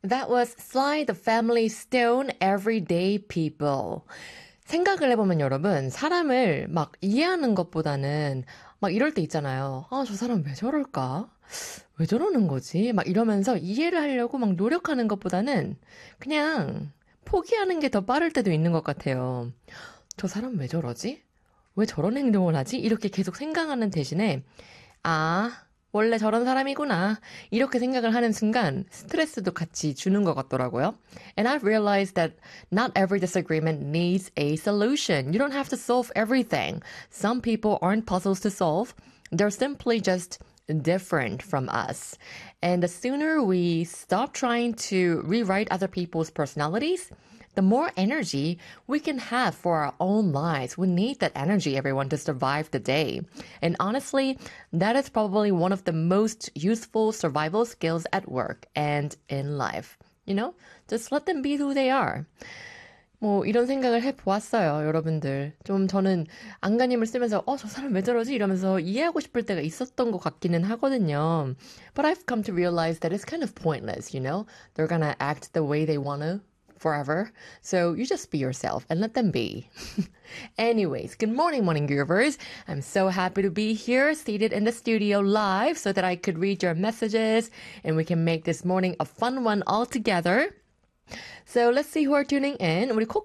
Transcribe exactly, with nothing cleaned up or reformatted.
That was Sly the Family Stone Everyday People. 생각을 해보면 여러분, 사람을 막 이해하는 것보다는 막 이럴 때 있잖아요. 아, 저 사람 왜 저럴까? 왜 저러는 거지? 막 이러면서 이해를 하려고 막 노력하는 것보다는 그냥 포기하는 게 더 빠를 때도 있는 것 같아요. 저 사람 왜 저러지? 왜 저런 행동을 하지? 이렇게 계속 생각하는 대신에 아, 원래 저런 사람이구나. 이렇게 생각을 하는 순간 스트레스도 같이 주는 것 같더라고요. And I've realized that not every disagreement needs a solution. You don't have to solve everything. Some people aren't puzzles to solve. They're simply just different from us. And the sooner we stop trying to rewrite other people's personalities, the more energy we can have for our own lives. We need that energy, everyone, to survive the day. And honestly, that is probably one of the most useful survival skills at work and in life. You know, just let them be who they are. 뭐 이런 생각을 해보았어요, 여러분들. 좀 저는 안간힘을 쓰면서 어, 저 사람 왜 저러지? 이러면서 이해하고 싶을 때가 있었던 것 같기는 하거든요. But I've come to realize that it's kind of pointless, you know? They're gonna act the way they wanna forever. So you just be yourself and let them be. Anyways, good morning, morning groovers. I'm so happy to be here, seated in the studio live so that I could read your messages and we can make this morning a fun one all together. So let's see who are tuning in. 우리